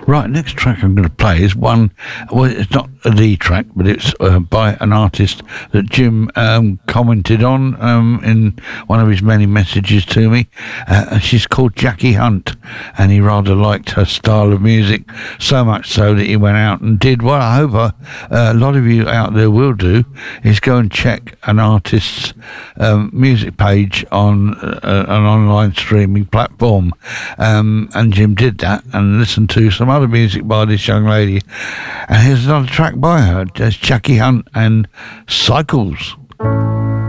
Right, next track I'm going to play is one, well, it's not a D track, but it's by an artist that Jim commented on in one of his many messages to me. She's called Jackie Hunt, and he rather liked her style of music, so much so that he went out and did what I hope a lot of you out there will do, is go and check an artist's music page on an online streaming platform. And Jim did that and listened to some other music by this young lady. And here's another track by her. There's Jackie Hunt and Cycles.